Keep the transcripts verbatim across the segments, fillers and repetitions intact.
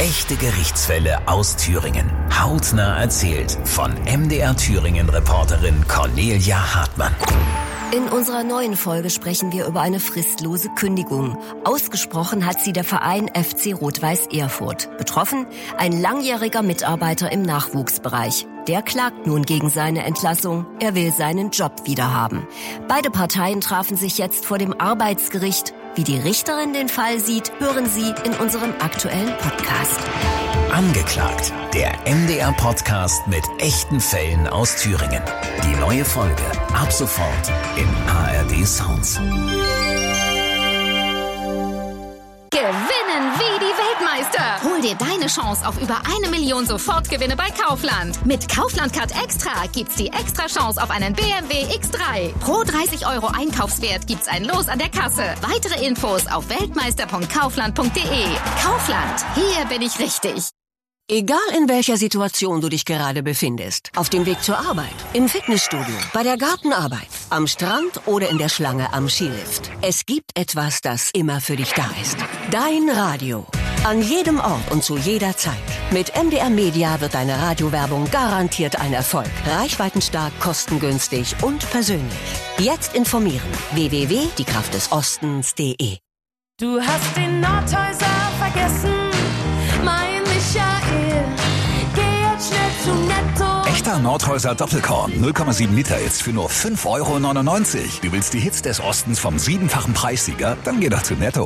Echte Gerichtsfälle aus Thüringen. Hautnah erzählt von M D R Thüringen-Reporterin Cornelia Hartmann. In unserer neuen Folge sprechen wir über eine fristlose Kündigung. Ausgesprochen hat sie der Verein F C Rot-Weiß Erfurt. Betroffen ein langjähriger Mitarbeiter im Nachwuchsbereich. Der klagt nun gegen seine Entlassung. Er will seinen Job wiederhaben. Beide Parteien trafen sich jetzt vor dem Arbeitsgericht. Wie die Richterin den Fall sieht, hören Sie in unserem aktuellen Podcast. Angeklagt, der M D R-Podcast mit echten Fällen aus Thüringen. Die neue Folge ab sofort im A R D Sounds. Gewinnen wie die Weltmeister. Hol dir deine Chance auf über eine Million Sofortgewinne bei Kaufland. Mit Kaufland Card Extra gibt's die extra Chance auf einen B M W X drei. Pro dreißig Euro Einkaufswert gibt's ein Los an der Kasse. Weitere Infos auf weltmeister punkt kaufland punkt de. Kaufland, hier bin ich richtig. Egal in welcher Situation du dich gerade befindest, auf dem Weg zur Arbeit, im Fitnessstudio, bei der Gartenarbeit, am Strand oder in der Schlange am Skilift. Es gibt etwas, das immer für dich da ist. Dein Radio. An jedem Ort und zu jeder Zeit. Mit M D R Media wird deine Radiowerbung garantiert ein Erfolg. Reichweitenstark, kostengünstig und persönlich. Jetzt informieren. w w w punkt die kraft des ostens punkt de. Du hast den Nordhäuser vergessen, mein Michael. Geh jetzt schnell zu Netto. Echter Nordhäuser Doppelkorn, null Komma sieben Liter jetzt für nur fünf Euro neunundneunzig. Du willst die Hits des Ostens vom siebenfachen Preissieger? Dann geh doch zu Netto.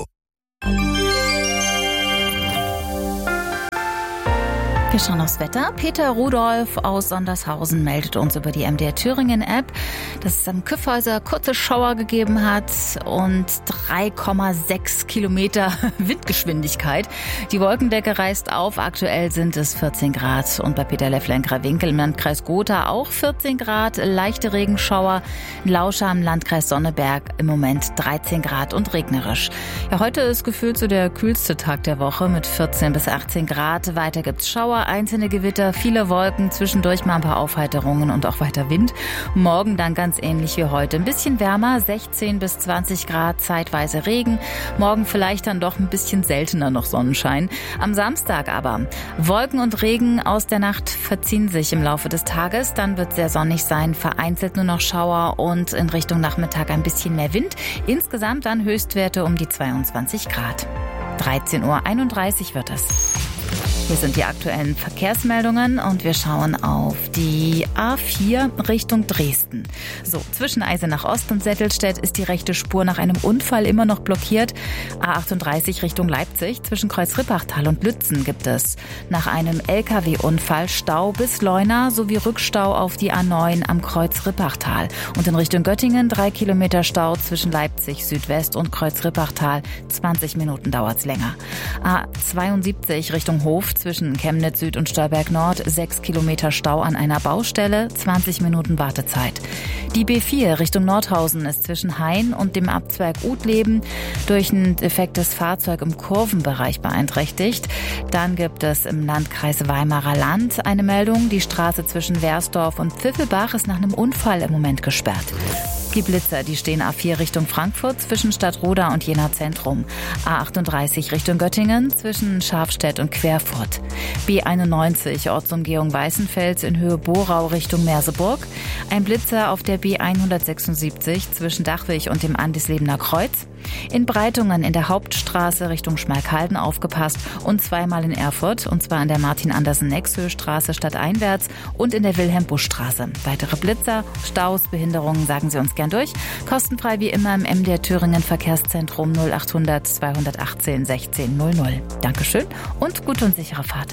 Wir schauen aufs Wetter. Peter Rudolph aus Sondershausen meldet uns über die M D R Thüringen-App, dass es am Kyffhäuser kurze Schauer gegeben hat und drei Komma sechs Kilometer Windgeschwindigkeit. Die Wolkendecke reißt auf. Aktuell sind es vierzehn Grad. Und bei Peter Leffler in Krawinkel im Landkreis Gotha auch vierzehn Grad. Leichte Regenschauer. In Lauscha im Landkreis Sonneberg im Moment dreizehn Grad und regnerisch. Ja, heute ist gefühlt so der kühlste Tag der Woche mit vierzehn bis achtzehn Grad. Weiter gibt's Schauer, einzelne Gewitter, viele Wolken, zwischendurch mal ein paar Aufheiterungen und auch weiter Wind. Morgen dann ganz ähnlich wie heute. Ein bisschen wärmer, sechzehn bis zwanzig Grad, zeitweise Regen. Morgen vielleicht dann doch ein bisschen seltener noch Sonnenschein. Am Samstag aber Wolken und Regen aus der Nacht verziehen sich im Laufe des Tages. Dann wird es sehr sonnig sein, vereinzelt nur noch Schauer und in Richtung Nachmittag ein bisschen mehr Wind. Insgesamt dann Höchstwerte um die zweiundzwanzig Grad. dreizehn Uhr einunddreißig wird es. Hier sind die aktuellen Verkehrsmeldungen und wir schauen auf die A vier Richtung Dresden. So, zwischen Eisenach Ost und Settelstedt ist die rechte Spur nach einem Unfall immer noch blockiert. A achtunddreißig Richtung Leipzig, zwischen Kreuz-Rippachtal und Lützen gibt es nach einem L K W-Unfall Stau bis Leuna sowie Rückstau auf die A neun am Kreuz-Rippachtal. Und in Richtung Göttingen drei Kilometer Stau zwischen Leipzig Südwest und Kreuz-Rippachtal. zwanzig Minuten dauert's länger. A zweiundsiebzig Richtung Hof zwischen Chemnitz Süd und Stolberg Nord, sechs Kilometer Stau an einer Baustelle, zwanzig Minuten Wartezeit. Die B vier Richtung Nordhausen ist zwischen Hain und dem Abzweig Utleben durch ein defektes Fahrzeug im Kurvenbereich beeinträchtigt. Dann gibt es im Landkreis Weimarer Land eine Meldung. Die Straße zwischen Wersdorf und Pfiffelbach ist nach einem Unfall im Moment gesperrt. Die Blitzer, die stehen A vier Richtung Frankfurt zwischen Stadtroda und Jena Zentrum. A achtunddreißig Richtung Göttingen zwischen Schafstedt und Querfurt. B einundneunzig Ortsumgehung Weißenfels in Höhe Borau Richtung Merseburg. Ein Blitzer auf der B hundertsechsundsiebzig zwischen Dachwig und dem Andislebener Kreuz. In Breitungen in der Hauptstraße Richtung Schmalkalden aufgepasst und zweimal in Erfurt, und zwar an der Martin-Andersen-Nexhö-Straße stadteinwärts und in der Wilhelm-Busch-Straße. Weitere Blitzer, Staus, Behinderungen sagen Sie uns gern durch. Kostenfrei wie immer im M D R Thüringen Verkehrszentrum null achthundert zweihundertachtzehn sechzehn null null. Dankeschön und gute und sichere Fahrt.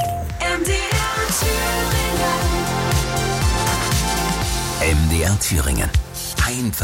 M D R Thüringen. M D R Thüringen. Einfach